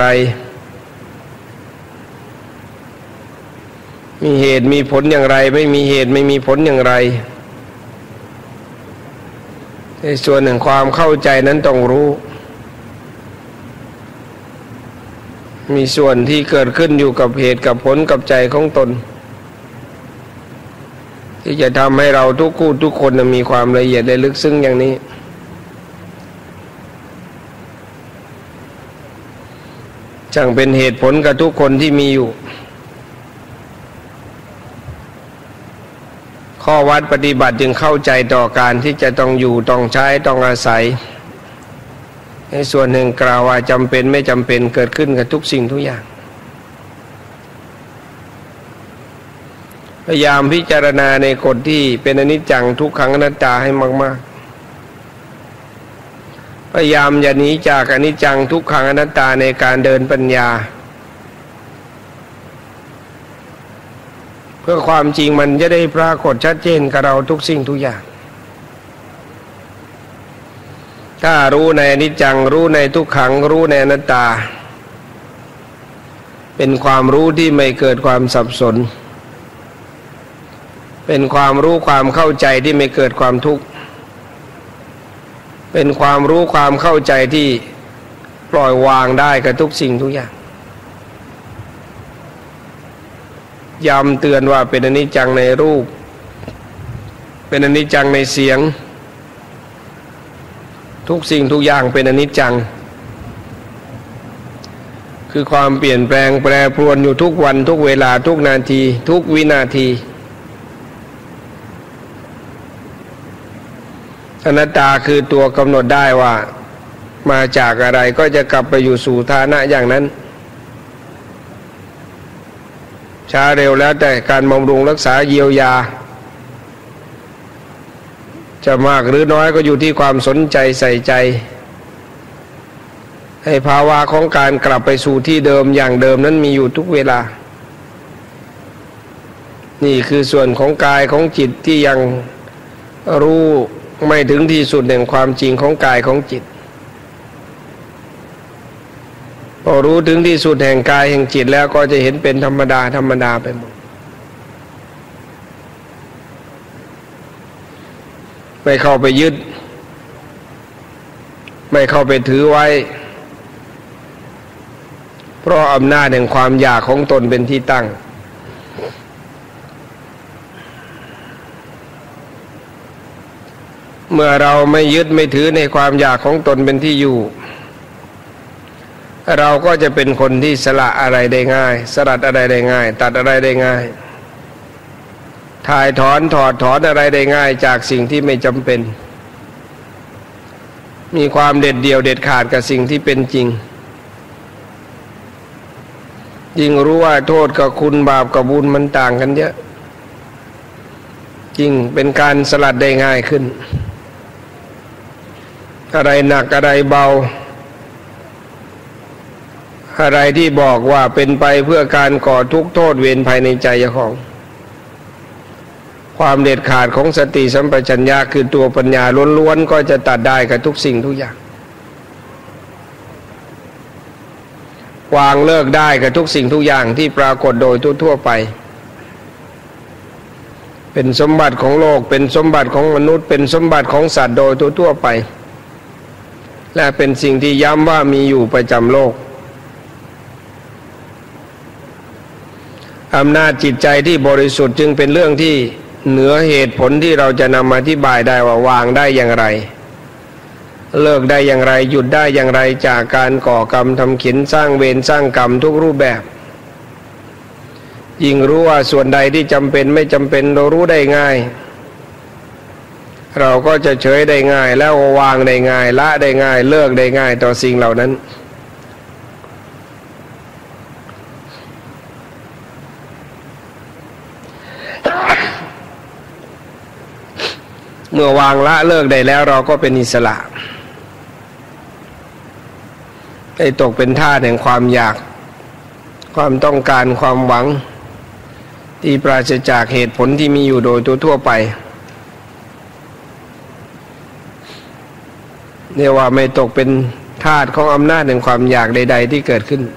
มีเหตุมีผลอย่างไรไม่มีเหตุไม่มีผลอย่างไรในส่วนหนึ่งความเข้าใจนั้นต้องรู้มีส่วนที่เกิดขึ้นอยู่กับเหตุกับผลกับใจของตนที่จะทำให้เราทุกคู่ทุกคนมีความละเอียดและลึกซึ้งอย่างนี้ช่างเป็นเหตุผลกับทุกคนที่มีอยู่ข้อวัดปฏิบัติจึงเข้าใจต่อการที่จะต้องอยู่ต้องใช้ต้องอาศัยในส่วนหนึ่งกล่าวว่าจำเป็นไม่จำเป็นเกิดขึ้นกับทุกสิ่งทุกอย่างพยายามพิจารณาในกฎที่เป็นอนิจจังทุกขังอนัตตาให้มากๆพยายามอย่าหนีจากอนิจจังทุกขังอนัตตาในการเดินปัญญาเพื่อความจริงมันจะได้ปรากฏชัดเจนกับเราทุกสิ่งทุกอย่างถ้ารู้ในอนิจจังรู้ในทุกขังรู้ในอนัตตาเป็นความรู้ที่ไม่เกิดความสับสนเป็นความรู้ความเข้าใจที่ไม่เกิดความทุกข์เป็นความรู้ความเข้าใจที่ปล่อยวางได้กับทุกสิ่งทุกอย่างย้ำเตือนว่าเป็นอนิจจังในรูปเป็นอนิจจังในเสียงทุกสิ่งทุกอย่างเป็นอนิจจังคือความเปลี่ยนแปลงแปรปรวนอยู่ทุกวันทุกเวลาทุกนาทีทุกวินาทีอนัตตาคือตัวกำหนดได้ว่ามาจากอะไรก็จะกลับไปอยู่สู่ฐานะอย่างนั้นช้าเร็วแล้วแต่การบำรุงรักษาเยียวยาจะมากหรือน้อยก็อยู่ที่ความสนใจใส่ใจให้ภาวะของการกลับไปสู่ที่เดิมอย่างเดิมนั้นมีอยู่ทุกเวลานี่คือส่วนของกายของจิตที่ยังรู้ไม่ถึงที่สุดแห่งความจริงของกายของจิตพอรู้ถึงที่สุดแห่งกายแห่งจิตแล้วก็จะเห็นเป็นธรรมดาธรรมดาไปหมดไม่เข้าไปยึดไม่เข้าไปถือไว้เพราะอำนาจแห่งความอยากของตนเป็นที่ตั้งเมื่อเราไม่ยึดไม่ถือในความอยากของตนเป็นที่อยู่เราก็จะเป็นคนที่สละอะไรได้ง่ายสลัดอะไรได้ง่ายตัดอะไรได้ง่ายถ่ายถอนถอดถอนอะไรได้ง่ายจากสิ่งที่ไม่จำเป็นมีความเด็ดเดี่ยวเด็ดขาดกับสิ่งที่เป็นจริงยิ่งรู้ว่าโทษกับคุณบาปกับบุญมันต่างกันเยอะจริงเป็นการสลัดได้ง่ายขึ้นอะไรหนักอะไรเบาอะไรที่บอกว่าเป็นไปเพื่อการก่อทุกข์โทษเวรภายในใจเจ้าของความเด็ดขาดของสติสัมปชัญญะคือตัวปัญญาล้วนๆก็จะตัดได้กับทุกสิ่งทุกอย่างวางเลิกได้กับทุกสิ่งทุกอย่างที่ปรากฏโดยทั่วๆไปเป็นสมบัติของโลกเป็นสมบัติของมนุษย์เป็นสมบัติของสัตว์โดยทั่วๆไปและเป็นสิ่งที่ย้ำว่ามีอยู่ประจำโลกอำนาจจิตใจที่บริสุทธิ์จึงเป็นเรื่องที่เหนือเหตุผลที่เราจะนำมาอธิบายได้ว่าวางได้อย่างไรเลิกได้อย่างไรหยุดได้อย่างไรจากการก่อกรรมทำขินสร้างเวรสร้างกรรมทุกรูปแบบยิ่งรู้ว่าส่วนใดที่จำเป็นไม่จำเป็นเรารู้ได้ง่ายเราก็จะเฉยได้ง่ายแล้ววางได้ง่ายละได้ง่ายเลิกได้ง่ายต่อสิ่งเหล่านั้นเมื่อวางละเลิกได้แล้วเราก็เป็นอิสระไม่ตกเป็นทาสแห่งความอยากความต้องการความหวังที่ปราศจากเหตุผลที่มีอยู่โดยทั่วไปเรียกว่าไม่ตกเป็นทาสของอำนาจแห่งความอยากใดๆที่เกิดขึ้น